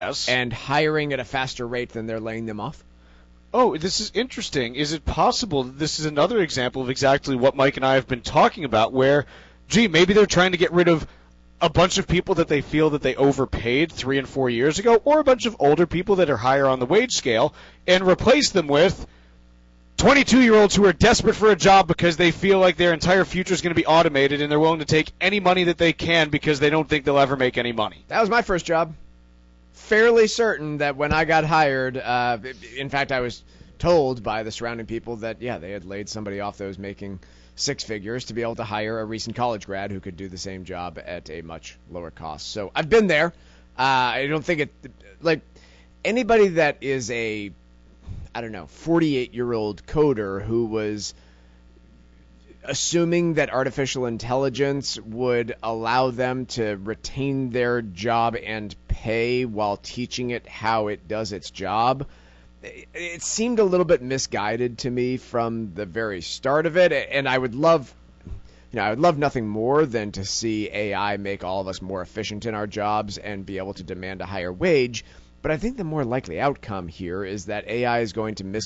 Yes. and hiring at a faster rate than they're laying them off? Oh, this is interesting. Is it possible that this is another example of exactly what Mike and I have been talking about, where, gee, maybe they're trying to get rid of a bunch of people that they feel that they overpaid 3 and 4 years ago, or a bunch of older people that are higher on the wage scale, and replace them with 22-year-olds who are desperate for a job because they feel like their entire future is going to be automated, and they're willing to take any money that they can because they don't think they'll ever make any money. That was my first job. Fairly certain that when I got hired, in fact, I was told by the surrounding people that, yeah, they had laid somebody off that was making six figures to be able to hire a recent college grad who could do the same job at a much lower cost. So I've been there. I don't think it, like, anybody that is a, 48-year-old coder who was assuming that artificial intelligence would allow them to retain their job and pay while teaching it how it does its job, it seemed a little bit misguided to me from the very start of it. And I would love nothing more than to see AI make all of us more efficient in our jobs and be able to demand a higher wage. But I think the more likely outcome here is that AI is going to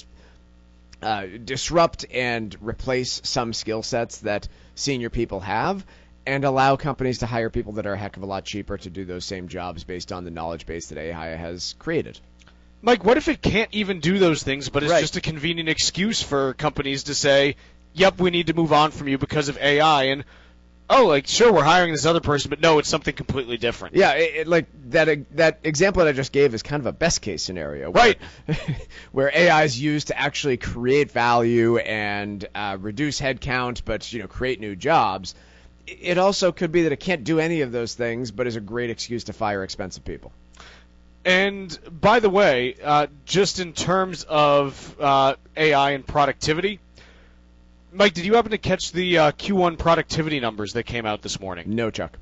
disrupt and replace some skill sets that senior people have, and allow companies to hire people that are a heck of a lot cheaper to do those same jobs based on the knowledge base that AI has created. Mike, what if it can't even do those things, but it's just a convenient excuse for companies to say, yep, we need to move on from you because of AI, and, sure, we're hiring this other person, but no, it's something completely different. Yeah, that example that I just gave is kind of a best-case scenario. Right. Where AI is used to actually create value and reduce headcount, but, create new jobs. It also could be that it can't do any of those things, but is a great excuse to fire expensive people. And, by the way, just in terms of AI and productivity, Mike, did you happen to catch the Q1 productivity numbers that came out this morning? No, Chuck.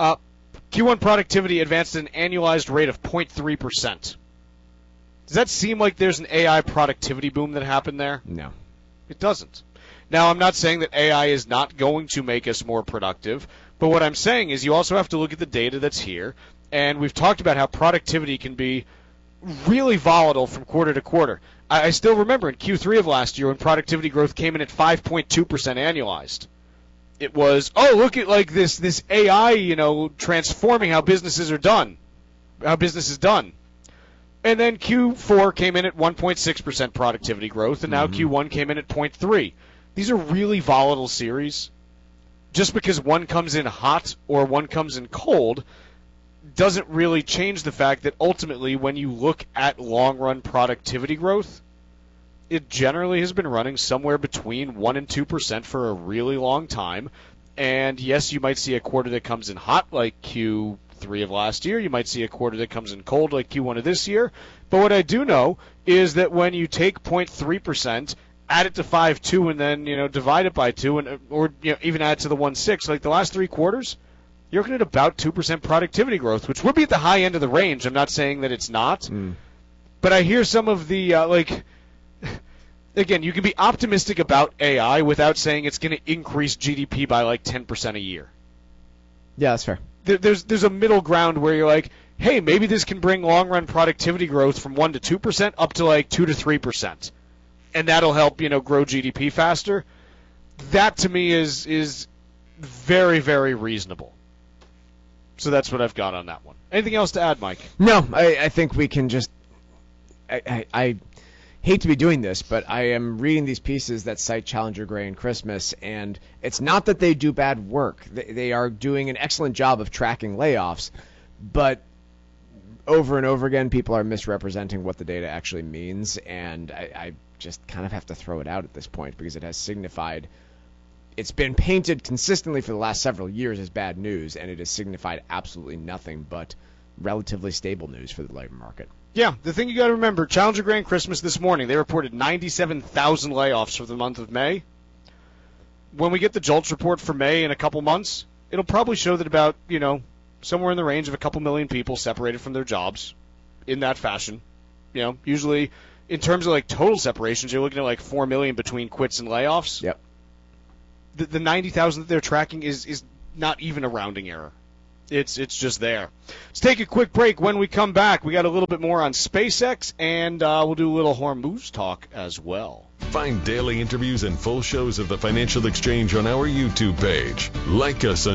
Q1 productivity advanced at an annualized rate of 0.3%. Does that seem like there's an AI productivity boom that happened there? No. It doesn't. Now, I'm not saying that AI is not going to make us more productive, but what I'm saying is you also have to look at the data that's here, and we've talked about how productivity can be really volatile from quarter to quarter. I still remember in Q3 of last year when productivity growth came in at 5.2% annualized. It was, look at this AI, transforming how businesses are done, how business is done. And then Q4 came in at 1.6% productivity growth, and now Q1 came in at 0.3%. These are really volatile series. Just because one comes in hot or one comes in cold doesn't really change the fact that ultimately when you look at long-run productivity growth, it generally has been running somewhere between 1% and 2% for a really long time. And yes, you might see a quarter that comes in hot like Q3 of last year. You might see a quarter that comes in cold like Q1 of this year. But what I do know is that when you take 0.3%, add it to 5.2, and then divide it by 2, or even add it to the 1.6, like the last 3 quarters, you're looking at about 2% productivity growth, which would be at the high end of the range. I'm not saying that it's not. But I hear some of the, again, you can be optimistic about AI without saying it's going to increase GDP by 10% a year. Yeah, that's fair. There's a middle ground where you're like, hey, maybe this can bring long-run productivity growth from 1% to 2% up to 2% to 3%. And that'll help, grow GDP faster. That, to me, is very, very reasonable. So that's what I've got on that one. Anything else to add, Mike? No, I think we can just... I hate to be doing this, but I am reading these pieces that cite Challenger Gray and Christmas, and it's not that they do bad work. They are doing an excellent job of tracking layoffs, but over and over again, people are misrepresenting what the data actually means, and I just kind of have to throw it out at this point because it has signified... It's been painted consistently for the last several years as bad news, and it has signified absolutely nothing but relatively stable news for the labor market. Yeah, the thing you got to remember, Challenger Gray and Christmas this morning, they reported 97,000 layoffs for the month of May. When we get the JOLTS report for May in a couple months, it'll probably show that about, somewhere in the range of a couple million people separated from their jobs in that fashion. Usually in terms of total separations, you're looking at 4 million between quits and layoffs. Yep. The 90,000 that they're tracking is not even a rounding error. It's just there. Let's take a quick break. When we come back, we got a little bit more on SpaceX, and we'll do a little Hormuz talk as well. Find daily interviews and full shows of the Financial Exchange on our YouTube page. Like us on